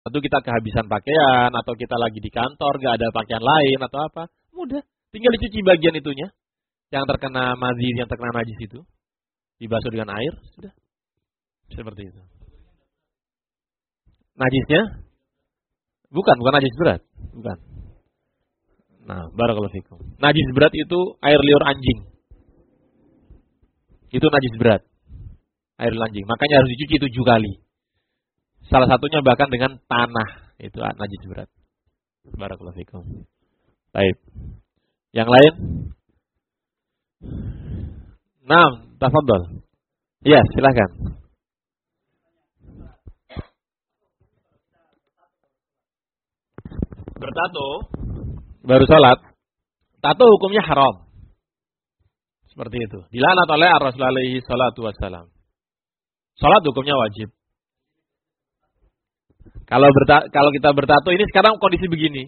Tentu kita kehabisan pakaian, atau kita lagi di kantor, gak ada pakaian lain, atau apa. Mudah. Tinggal dicuci bagian itunya. Yang terkena madhi, yang terkena najis itu. Dibasuh dengan air, sudah. Seperti itu. Najisnya? Bukan najis berat. Bukan. Nah, barakallahu fikum. Najis berat itu air liur anjing. Itu najis berat. Air liur anjing. Makanya harus dicuci 7 kali. Salah satunya bahkan dengan tanah. Itu najis berat. Barakallahu fikum. Baik. Yang lain? Naam, tafadhol. Iya, silakan. Bertato baru sholat, tato hukumnya haram. Seperti itu. Dilaknat oleh Rasul alaihi salatu wassalam. Sholat hukumnya wajib. Kalau kita bertato ini sekarang kondisi begini,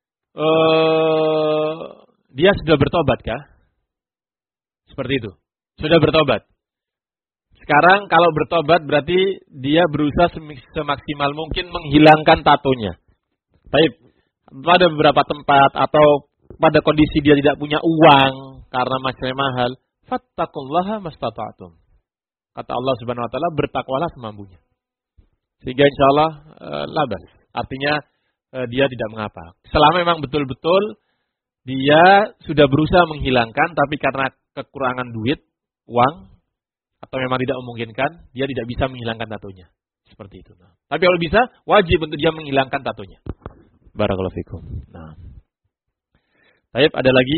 dia sudah bertobat kah? Seperti itu. Sudah bertobat. Sekarang kalau bertobat berarti dia berusaha semaksimal mungkin menghilangkan tatonya. Baik. Pada beberapa tempat atau pada kondisi dia tidak punya uang karena masih mahal, fattaqullaha mastata'tum. Kata Allah Subhanahu wa taala, bertakwalah semampunya. Sehingga insyaallah labas. Artinya dia tidak mengapa. Selama memang betul-betul dia sudah berusaha menghilangkan tapi karena kekurangan duit, uang atau memang tidak memungkinkan, dia tidak bisa menghilangkan tatonya. Seperti itu. Tapi kalau bisa, wajib untuk dia menghilangkan tatonya. Barakallahu fikum. Nah. Baik, ada lagi?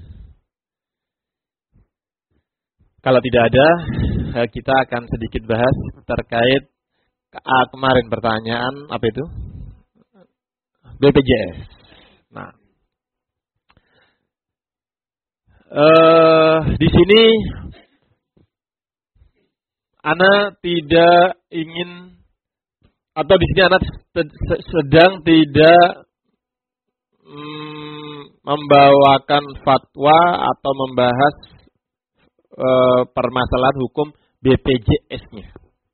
Kalau tidak ada, kita akan sedikit bahas terkait kemarin pertanyaan apa itu? BPJS. Nah. Di sini Ana tidak ingin atau di sini anak sedang tidak membawakan fatwa atau membahas permasalahan hukum BPJS-nya.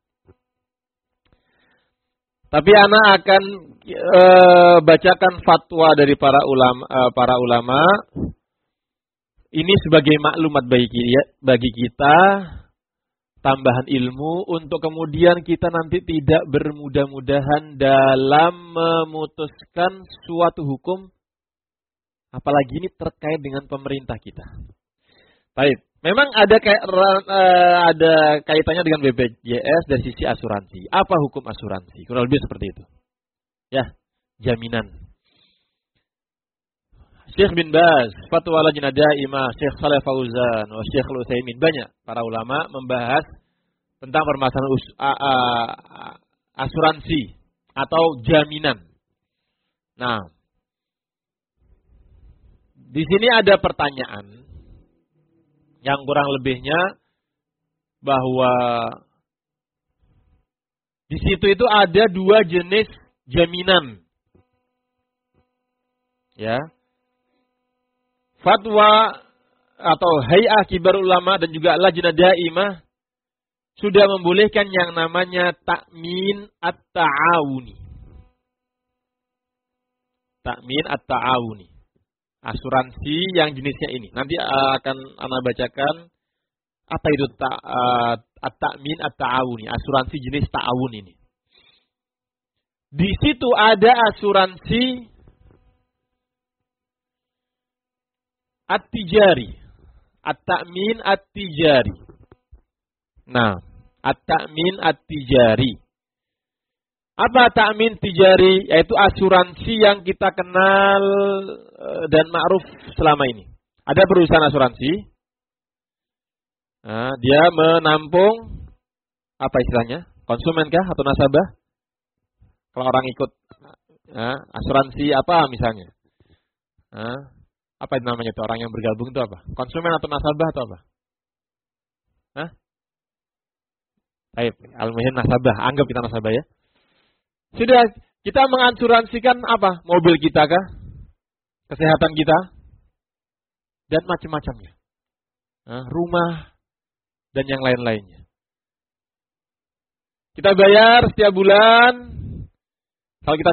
Tapi anak akan bacakan fatwa dari para ulama. Ini sebagai maklumat bagi kita, tambahan ilmu untuk kemudian kita nanti tidak bermudah-mudahan dalam memutuskan suatu hukum, apalagi ini terkait dengan pemerintah kita. Baik, memang ada kaitannya dengan BPJS dari sisi asuransi. Apa hukum asuransi? Kurang lebih seperti itu. Ya, jaminan. Syekh bin Baz, Fatwa Lajnah Daimah, Syekh Shalih Fauzan, Syekh Al-Utsaimin, banyak para ulama membahas tentang permasalahan asuransi atau jaminan. Nah, di sini ada pertanyaan yang kurang lebihnya bahwa di situ itu ada 2 jenis jaminan. Ya. Fatwa atau Hay'ah Kibar Ulama dan juga Lajnah Daimah sudah membolehkan yang namanya ta'min at-ta'awuni. Ta'min at-ta'awuni. Asuransi yang jenisnya ini. Nanti akan Ana bacakan apa itu at-ta'min at-ta'awuni. Asuransi jenis ta'awun ini. Di situ ada asuransi at-tijari. At-ta'min at-tijari. Nah, at-ta'min at-tijari. Apa ta'min tijari? Yaitu asuransi yang kita kenal dan ma'ruf selama ini. Ada perusahaan asuransi. Nah, dia menampung apa istilahnya? Konsumen kah atau nasabah? Kalau orang ikut asuransi apa misalnya? Apa itu namanya itu orang yang bergabung itu apa? Konsumen atau nasabah atau apa? Baik, al-muhim nasabah. Anggap kita nasabah ya. Sudah, kita mengasuransikan apa? Mobil kita kah? Kesehatan kita? Dan macam-macamnya. Rumah dan yang lain-lainnya. Kita bayar setiap bulan Kalau kita